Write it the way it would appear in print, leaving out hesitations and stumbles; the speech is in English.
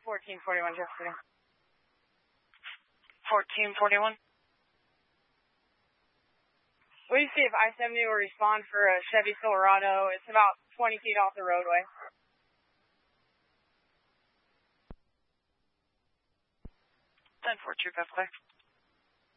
1441, Jeff City. 1441. We see if I-70 will respond for a Chevy Silverado. It's about 20 feet off the roadway. 10-4, True, clear.